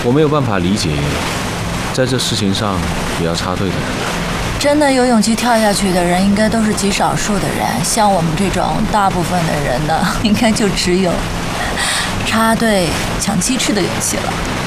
我没有办法理解，在这事情上也要插队的人。 真的有勇气跳下去的人，应该都是极少数的人。像我们这种大部分的人呢，应该就只有插队抢鸡翅的勇气了。